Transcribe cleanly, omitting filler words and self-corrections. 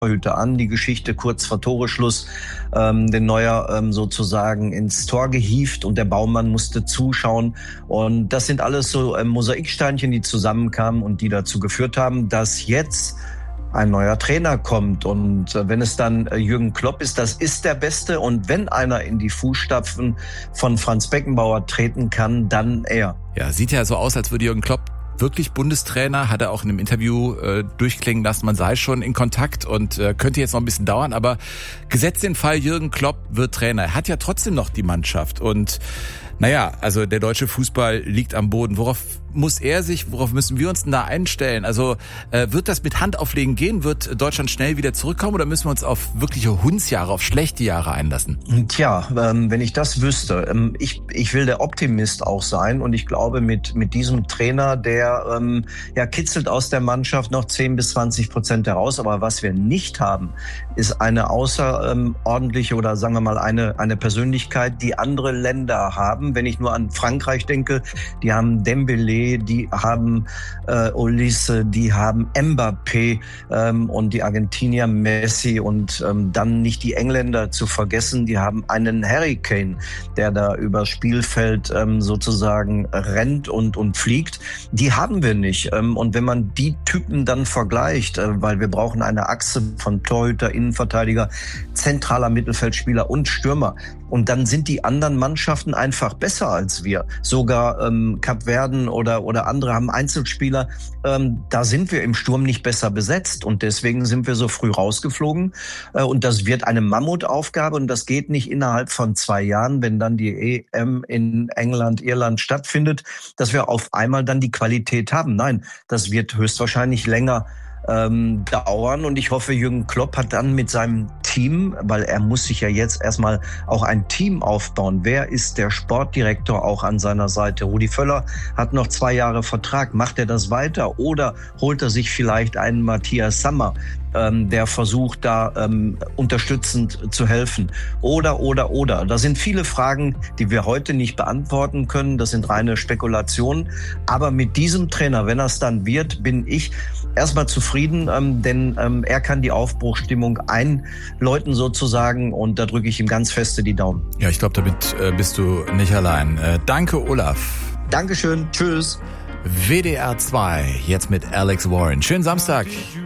Torhüter an, die Geschichte kurz vor Toreschluss, den Neuer sozusagen ins Tor gehievt und der Baumann musste zuschauen. Und das sind alles so Mosaiksteinchen, die zusammenkamen und die dazu geführt haben, dass jetzt ein neuer Trainer kommt. Und wenn es dann Jürgen Klopp ist, das ist der Beste. Und wenn einer in die Fußstapfen von Franz Beckenbauer treten kann, dann er. Ja, sieht ja so aus, als würde Jürgen Klopp wirklich Bundestrainer, hat er auch in einem Interview durchklingen lassen, man sei schon in Kontakt und könnte jetzt noch ein bisschen dauern, aber gesetzt den Fall, Jürgen Klopp wird Trainer. Er hat ja trotzdem noch die Mannschaft und naja, also der deutsche Fußball liegt am Boden. Worauf müssen wir uns denn da einstellen? Also wird das mit Handauflegen gehen? Wird Deutschland schnell wieder zurückkommen oder müssen wir uns auf wirkliche Hundsjahre, auf schlechte Jahre einlassen? Tja, wenn ich das wüsste, ich will der Optimist auch sein und ich glaube mit diesem Trainer, der kitzelt aus der Mannschaft noch 10-20% heraus. Aber was wir nicht haben, ist eine außerordentliche oder sagen wir mal eine Persönlichkeit, die andere Länder haben. Wenn ich nur an Frankreich denke, die haben Dembélé, die haben Olise, die haben Mbappé und die Argentinier Messi und dann nicht die Engländer zu vergessen, die haben einen Harry Kane, der da übers Spielfeld sozusagen rennt und fliegt. Die haben wir nicht. Und wenn man die Typen dann vergleicht, weil wir brauchen eine Achse von Torhüter, Innenverteidiger, zentraler Mittelfeldspieler und Stürmer. Und dann sind die anderen Mannschaften einfach besser als wir. Sogar Kapverden oder andere haben Einzelspieler. Da sind wir im Sturm nicht besser besetzt. Und deswegen sind wir so früh rausgeflogen. Und das wird eine Mammutaufgabe. Und das geht nicht innerhalb von 2 Jahren, wenn dann die EM in England, Irland stattfindet, dass wir auf einmal dann die Qualität haben. Nein, das wird höchstwahrscheinlich länger dauern und ich hoffe, Jürgen Klopp hat dann mit seinem Team, weil er muss sich ja jetzt erstmal auch ein Team aufbauen. Wer ist der Sportdirektor auch an seiner Seite? Rudi Völler hat noch 2 Jahre Vertrag. Macht er das weiter oder holt er sich vielleicht einen Matthias Sammer, der versucht, da unterstützend zu helfen? Oder. Da sind viele Fragen, die wir heute nicht beantworten können. Das sind reine Spekulationen. Aber mit diesem Trainer, wenn er es dann wird, bin ich erstmal zufrieden, denn er kann die Aufbruchsstimmung einläuten sozusagen und da drücke ich ihm ganz feste die Daumen. Ja, ich glaube, damit bist du nicht allein. Danke, Olaf. Dankeschön. Tschüss. WDR 2, jetzt mit Alex Warren. Schönen Samstag.